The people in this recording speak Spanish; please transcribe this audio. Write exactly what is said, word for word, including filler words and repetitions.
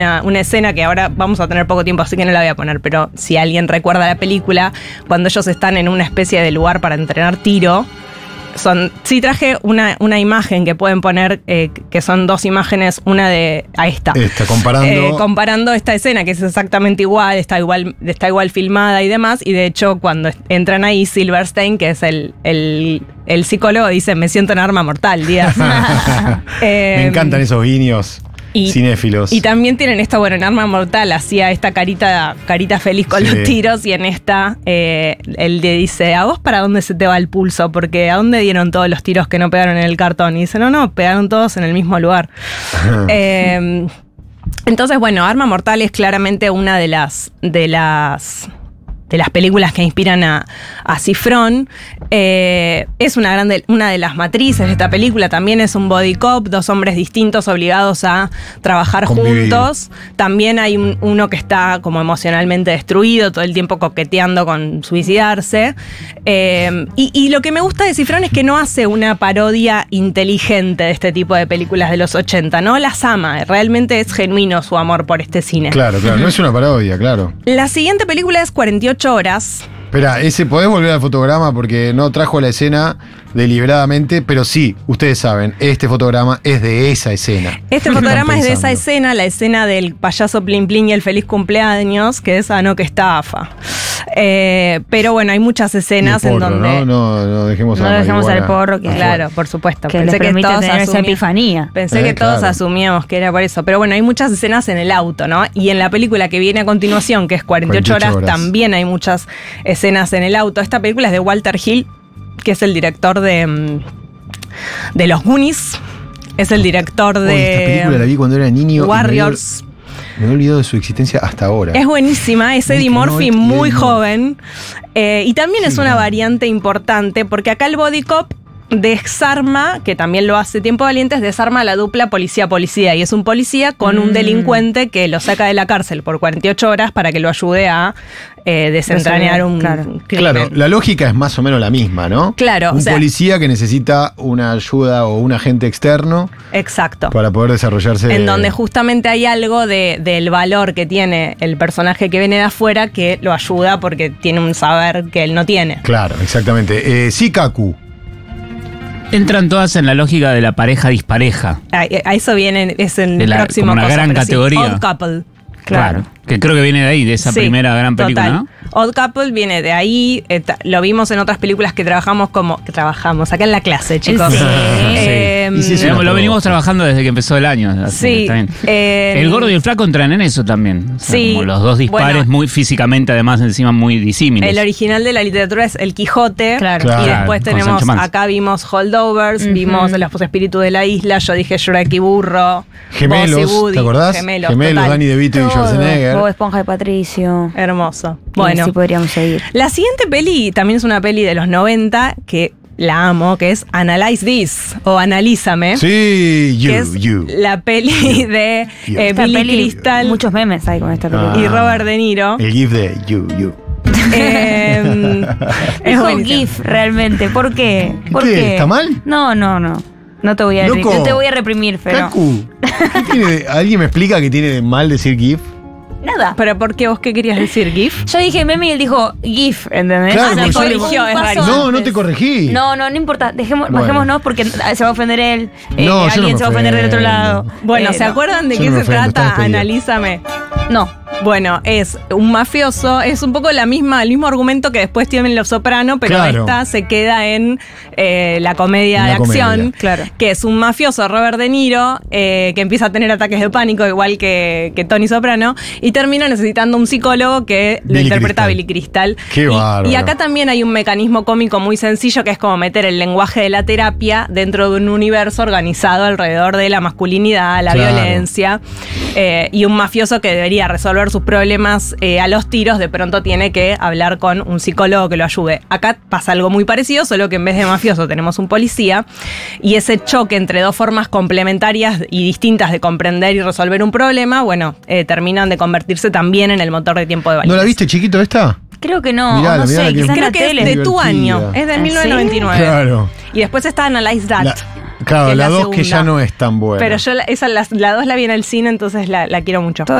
una, una escena que ahora vamos a tener poco tiempo, así que no la voy a poner, pero si alguien recuerda la película, cuando ellos están en una especie de lugar para entrenar tiro, son, sí traje una, una imagen que pueden poner, eh, que son dos imágenes, una de a esta. Esta, comparando. Eh, comparando esta escena, que es exactamente igual, está igual, está igual filmada y demás, y de hecho cuando entran ahí, Silverstein, que es el, el, el psicólogo, dice, me siento en Arma Mortal, Díaz. eh, Me encantan esos guiños. Y, cinéfilos. Y también tienen esto, bueno, en Arma Mortal hacía esta carita, carita feliz con sí. los tiros, y en esta eh, él le dice, ¿a vos para dónde se te va el pulso? Porque ¿a dónde dieron todos los tiros que no pegaron en el cartón? Y dice, no, no, pegaron todos en el mismo lugar. eh, entonces, bueno, Arma Mortal es claramente una de las... de las de las películas que inspiran a, a Cifrón. Eh, es una, grande, una de las matrices de esta película. También es un body cop, dos hombres distintos obligados a trabajar Convivir. juntos. También hay un, uno que está como emocionalmente destruido, todo el tiempo coqueteando con suicidarse. Eh, y, y lo que me gusta de Cifrón es que no hace una parodia inteligente de este tipo de películas de los ochenta, ¿no? Las ama, realmente es genuino su amor por este cine. Claro, claro, no es una parodia, claro. La siguiente película es cuarenta y ocho horas. Espera, ese, ¿podés volver al fotograma? Porque no trajo la escena deliberadamente, pero sí, ustedes saben, este fotograma es de esa escena. Este fotograma es de esa escena, la escena del payaso Plin Plin y el feliz cumpleaños, que es, ah, no, que estafa. Eh, pero bueno, hay muchas escenas porro, en donde... No, no, no dejemos, no dejemos al porro. Que, claro, por supuesto. Que pensé que todos tener esa epifanía. Pensé eh, que todos claro. asumíamos que era por eso. Pero bueno, hay muchas escenas en el auto, ¿no? Y en la película que viene a continuación, que es cuarenta y ocho horas, también hay muchas escenas en el auto. Esta película es de Walter Hill, que es el director de, de Los Goonies. Es el director de... Oh, esta película la vi cuando era niño. Warriors. Me he olvidado de su existencia hasta ahora. Es buenísima, es Eddie Murphy muy joven. Eh, y también es una variante importante, porque acá el body cop desarma, que también lo hace Tiempo Valientes, desarma la dupla policía-policía. Y es un policía con mm. un delincuente que lo saca de la cárcel por cuarenta y ocho horas para que lo ayude a eh, desentrañar un claro. crimen. Claro, la lógica es más o menos la misma, ¿no? Claro. Un o sea, policía que necesita una ayuda o un agente externo. Exacto. Para poder desarrollarse. En donde justamente hay algo de, del valor que tiene el personaje que viene de afuera que lo ayuda porque tiene un saber que él no tiene. Claro, exactamente. Eh, Sikaku. Entran todas en la lógica de la pareja dispareja. A, a eso viene, es el de la, próximo como una cosa, gran categoría. Sí, Odd Couple. Claro. claro. Que creo que viene de ahí, de esa sí, primera gran película, total. ¿no? Odd Couple viene de ahí. Eh, lo vimos en otras películas que trabajamos como. Que trabajamos acá en la clase, chicos. Sí. Eh, sí. Sí, lo venimos trabajando desde que empezó el año. Sí. Eh, el gordo y el flaco entran en eso también. O sea, sí. Como los dos dispares, bueno, muy físicamente, además, encima muy disímiles. El original de la literatura es El Quijote. Claro. Y después tenemos. Acá vimos Holdovers, uh-huh. vimos Los Espíritus de la Isla. Yo dije Shrek y Burro. Gemelos. Boss y Woody, ¿te acordás? Gemelos. Gemelos, Danny DeVito y Schwarzenegger. Bob Esponja y Patricio. Hermoso. Bueno, sí podríamos seguir. La siguiente peli también es una peli de los noventa que la amo, que es Analyze This o Analízame. Sí, you, que es you. La peli de you. Eh, Billy peli, Crystal. Muchos memes hay con esta película. Ah, y Robert De Niro. El GIF de you, you. Eh, es un GIF realmente. ¿Por qué? ¿Por ¿Qué? qué? ¿Está mal? No, no, no. No te voy a, Loco, no te voy a reprimir, pero. Kaku, ¿qué tiene de, ¿alguien me explica qué tiene de mal decir GIF? Nada. ¿Pero por qué vos qué querías decir? ¿GIF? Yo dije meme y él dijo GIF, ¿entendés? Claro, ah, me corrigió, es rarísimo. No, no te corregí. No, no, no importa. Dejemos, bueno. Bajémonos porque se va a ofender él. Eh, no, alguien no se va a ofender del otro lado. Bueno, eh, ¿se no. acuerdan de yo qué no se ofendo, trata? Analízame. No. Bueno, es un mafioso, es un poco la misma, el mismo argumento que después tienen Los Soprano, pero claro. esta se queda en eh, la comedia Una de comedia. acción, Claro. que es un mafioso, Robert De Niro, eh, que empieza a tener ataques de pánico, igual que, que Tony Soprano, y termina necesitando un psicólogo que lo Billy interpreta Crystal. Billy Crystal. Qué y, bárbaro. y acá también hay un mecanismo cómico muy sencillo, que es como meter el lenguaje de la terapia dentro de un universo organizado alrededor de la masculinidad, la Claro. violencia, eh, y un mafioso que debería resolver sus problemas Eh, a los tiros, de pronto tiene que hablar con un psicólogo que lo ayude. Acá pasa algo muy parecido, solo que en vez de mafioso tenemos un policía, y ese choque entre dos formas complementarias y distintas de comprender y resolver un problema, bueno, eh, terminan de convertirse también en el motor de Tiempo de Valientes. ¿No la viste, chiquito, esta? Creo que no. Mirala, no mirala sé, que- quizás en Creo la que tele. es de tu Divertida. año, es de ¿Ah, mil novecientos noventa y nueve. Claro. Y después está Analyze That. La- Claro, que es la dos que segunda. ya no es tan buena. Pero yo la- esa, la, la dos la vi en el cine, entonces la, la quiero mucho.